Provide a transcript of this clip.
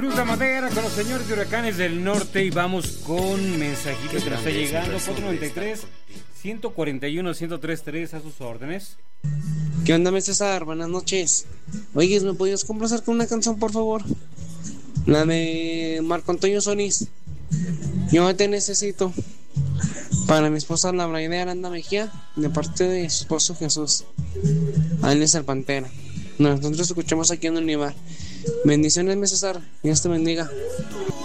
Cruz de Madera con los señores de Huracanes del Norte y vamos con mensajitos que nos está llegando. 493-141-1033 a sus órdenes. ¿Qué onda, mi César? Buenas noches. Oye, ¿me podías complacer con una canción, por favor? La de Marco Antonio Solís. Yo te necesito. Para mi esposa, la Braida Aranda Mejía, de parte de su esposo Jesús. A él es el Pantera. Nosotros escuchamos aquí en Univar. Bendiciones, mi César. Dios te bendiga.